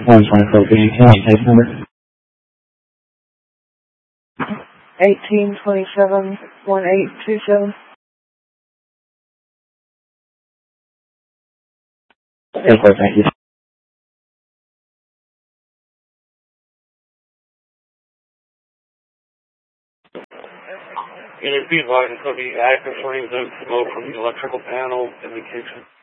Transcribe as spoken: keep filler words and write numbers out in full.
one twenty-four, can you tell me case number? eighteen twenty-seven, one eight two seven. Of course, thank you. Can you be advised it could be active flames and smoke from the electrical panel in the kitchen?